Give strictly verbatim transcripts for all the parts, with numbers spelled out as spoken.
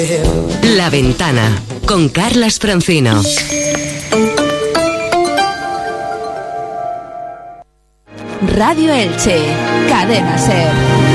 La Ventana, con Carlas Francino. Radio Elche, Cadena SER.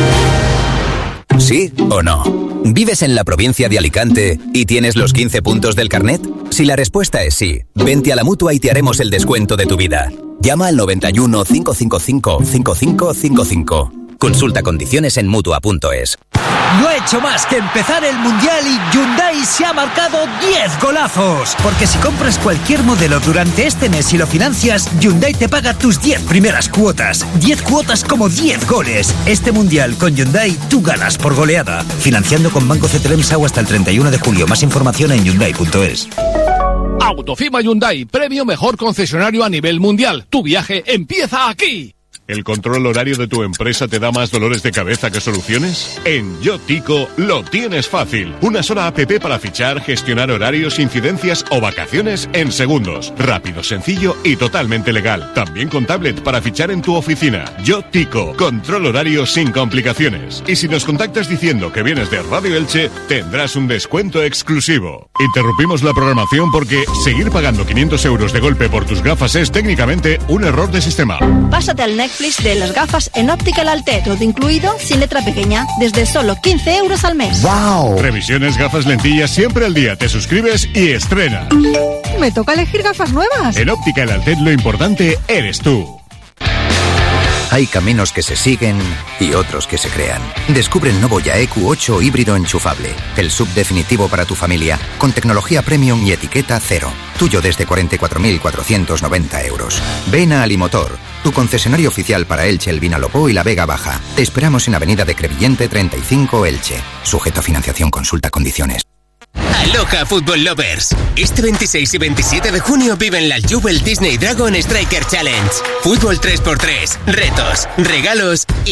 ¿Sí o no? ¿Vives en la provincia de Alicante y tienes los quince puntos del carnet? Si la respuesta es sí, vente a la Mutua y te haremos el descuento de tu vida. Llama al noventa y uno, cinco cinco cinco, cinco cinco cinco cinco. Consulta condiciones en Mutua punto es. No ha hecho más que empezar el Mundial y Hyundai se ha marcado diez golazos. Porque si compras cualquier modelo durante este mes y lo financias, Hyundai te paga tus diez primeras cuotas. diez cuotas como diez goles. Este Mundial con Hyundai tú ganas por goleada. Financiando con Banco C T L M S A U hasta el treinta y uno de julio. Más información en Hyundai punto es. Autofima Hyundai, premio mejor concesionario a nivel mundial. Tu viaje empieza aquí. ¿El control horario de tu empresa te da más dolores de cabeza que soluciones? En Yotico lo tienes fácil. Una sola app para fichar, gestionar horarios, incidencias o vacaciones en segundos. Rápido, sencillo y totalmente legal. También con tablet para fichar en tu oficina. Yotico, control horario sin complicaciones. Y si nos contactas diciendo que vienes de Radio Elche, tendrás un descuento exclusivo. Interrumpimos la programación porque seguir pagando quinientos euros de golpe por tus gafas es técnicamente un error de sistema. Pásate al Netflix de las gafas en Optical Alte, todo incluido, sin letra pequeña, desde solo quince euros al mes. ¡Wow! Revisiones, gafas, lentillas, siempre al día. Te suscribes y estrena. ¿Me toca elegir gafas nuevas? En Optical Alte lo importante eres tú. Hay caminos que se siguen y otros que se crean. Descubre el nuevo Ya E Q ocho híbrido enchufable. El sub definitivo para tu familia, con tecnología premium y etiqueta cero. Tuyo desde cuarenta y cuatro mil cuatrocientos noventa euros. Ven a Alimotor, tu concesionario oficial para Elche, El Vinalopó y la Vega Baja. Te esperamos en Avenida de Crevillente treinta y cinco, Elche. Sujeto a financiación, consulta condiciones. Aloha Football Lovers. Este veintiséis y veintisiete de junio viven la Jewel Disney Dragon Striker Challenge. Fútbol tres por tres, retos, regalos y